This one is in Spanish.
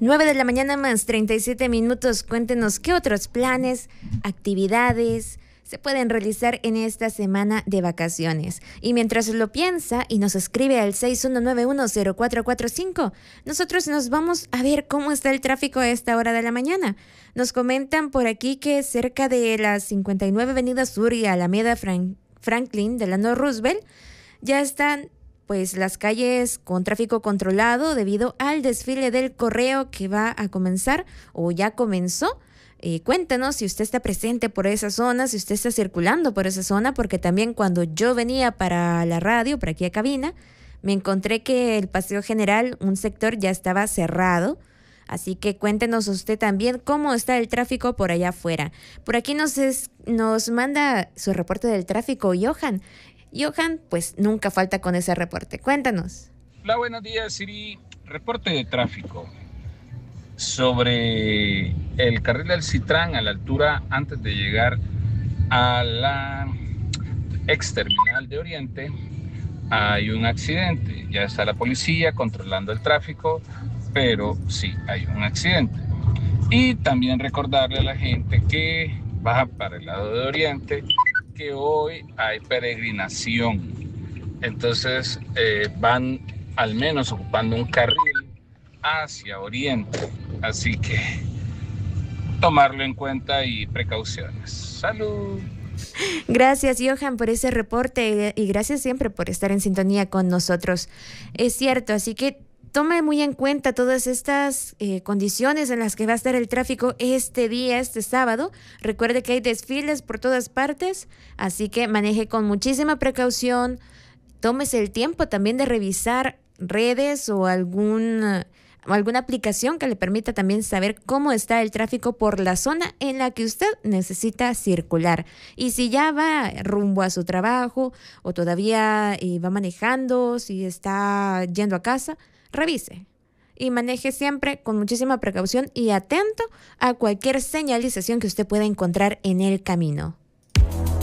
9 de la mañana más 37 minutos. Cuéntenos qué otros planes, actividades se pueden realizar en esta semana de vacaciones. Y mientras lo piensa y nos escribe al 61910445, nosotros nos vamos a ver cómo está el tráfico a esta hora de la mañana. Nos comentan por aquí que cerca de la 59 Avenida Sur y Alameda Franklin Delano Roosevelt ya están pues las calles con tráfico controlado debido al desfile del correo que va a comenzar o ya comenzó. Cuéntanos si usted está presente por esa zona, si usted está circulando por esa zona, porque también cuando yo venía para la radio, para aquí a cabina, me encontré que el Paseo General, un sector ya estaba cerrado. Así que cuéntenos usted también cómo está el tráfico por allá afuera. Por aquí nos manda su reporte del tráfico, Johan. Johan, pues nunca falta con ese reporte. Cuéntanos. Hola, buenos días, Siri. Reporte de tráfico sobre el carril del Citrán a la altura antes de llegar a la ex terminal de Oriente. Hay un accidente. Ya está la policía controlando el tráfico, pero sí, hay un accidente. Y también recordarle a la gente que baja para el lado de Oriente que hoy hay peregrinación, entonces van al menos ocupando un carril hacia Oriente, así que tomarlo en cuenta y precauciones. ¡Salud! Gracias, Johan, por ese reporte y gracias siempre por estar en sintonía con nosotros. Es cierto, así que tome muy en cuenta todas estas condiciones en las que va a estar el tráfico este día, este sábado. Recuerde que hay desfiles por todas partes, así que maneje con muchísima precaución. Tómese el tiempo también de revisar redes o alguna aplicación que le permita también saber cómo está el tráfico por la zona en la que usted necesita circular. Y si ya va rumbo a su trabajo o todavía va manejando, si está yendo a casa, revise y maneje siempre con muchísima precaución y atento a cualquier señalización que usted pueda encontrar en el camino.